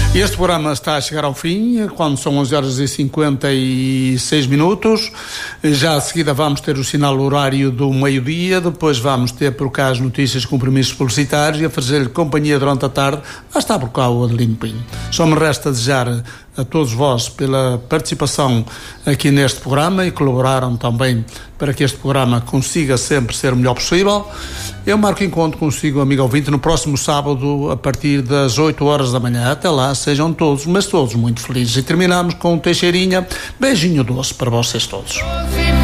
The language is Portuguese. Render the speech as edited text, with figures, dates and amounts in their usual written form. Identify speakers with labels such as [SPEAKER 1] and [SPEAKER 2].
[SPEAKER 1] Este programa está a chegar ao fim, quando são 11h56. Já a seguida vamos ter o sinal horário do meio-dia, depois vamos ter por cá as notícias, compromissos publicitários e a fazer-lhe companhia durante a tarde. Lá está por cá o Adelino Pinho. Só me resta desejar a todos vós pela participação aqui neste programa e colaboraram também para que este programa consiga sempre ser o melhor possível. Eu marco encontro consigo, amigo ouvinte, no próximo sábado a partir das 8 horas da manhã. Até lá, sejam todos, mas todos muito felizes. E terminamos com o Teixeirinha. Beijinho doce para vocês todos.